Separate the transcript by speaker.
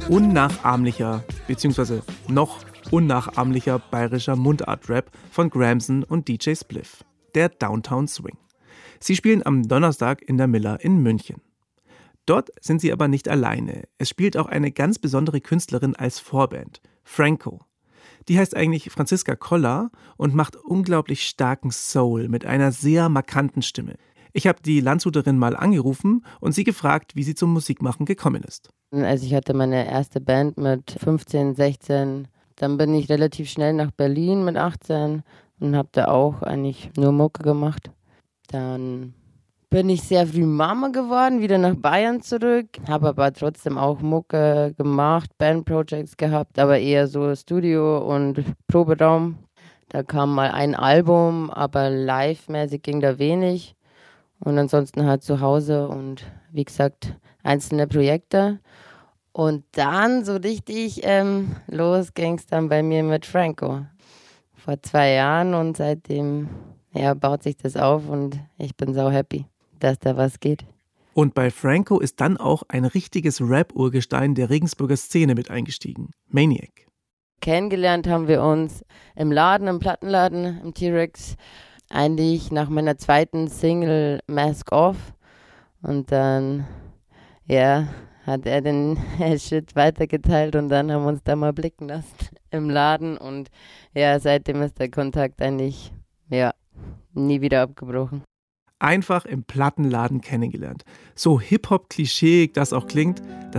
Speaker 1: Unnachahmlicher, beziehungsweise noch unnachahmlicher bayerischer Mundart-Rap von Gramson und DJ Spliff, der Downtown Swing. Sie spielen am Donnerstag in der Miller in München. Dort sind sie aber nicht alleine. Es spielt auch eine ganz besondere Künstlerin als Vorband, Franco. Die heißt eigentlich Franziska Koller und macht unglaublich starken Soul mit einer sehr markanten Stimme. Ich habe die Landshuterin mal angerufen und sie gefragt, wie sie zum Musikmachen gekommen ist.
Speaker 2: Also ich hatte meine erste Band mit 15, 16. Dann bin ich relativ schnell nach Berlin mit 18 und habe da auch eigentlich nur Mucke gemacht. Dann bin ich sehr früh Mama geworden, wieder nach Bayern zurück. Habe aber trotzdem auch Mucke gemacht, Bandprojects gehabt, aber eher so Studio und Proberaum. Da kam mal ein Album, aber live-mäßig ging da wenig. Und ansonsten halt zu Hause und wie gesagt, einzelne Projekte. Und dann so richtig los ging es dann bei mir mit Franco. Vor 2 Jahren und seitdem baut sich das auf und ich bin sau happy, dass da was geht.
Speaker 1: Und bei Franco ist dann auch ein richtiges Rap-Urgestein der Regensburger Szene mit eingestiegen, Maniac.
Speaker 2: Kennengelernt haben wir uns im Laden, im Plattenladen, im T-Rex, eigentlich nach meiner zweiten Single Mask Off. Und dann, hat er den Shit weitergeteilt und dann haben wir uns da mal blicken lassen im Laden. Und seitdem ist der Kontakt eigentlich, nie wieder abgebrochen.
Speaker 1: Einfach im Plattenladen kennengelernt. So Hip-Hop-klischeeig das auch klingt,